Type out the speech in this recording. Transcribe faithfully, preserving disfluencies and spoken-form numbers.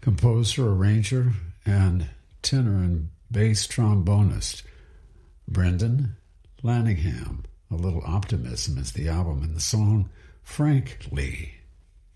composer, arranger, and tenor and bass trombonist Brendan Lanningham. A Little Optimism is the album, and the song Frank Lee.